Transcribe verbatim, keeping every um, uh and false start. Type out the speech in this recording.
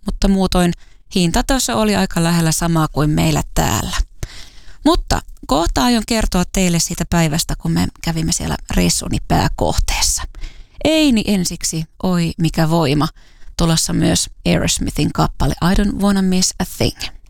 mutta muutoin hintataso oli aika lähellä samaa kuin meillä täällä. Mutta kohta aion kertoa teille siitä päivästä, kun me kävimme siellä reissuni pääkohteessa. Ei niin ensiksi, oi mikä voima, tulossa myös Aerosmithin kappale I Don't Wanna Miss a Thing.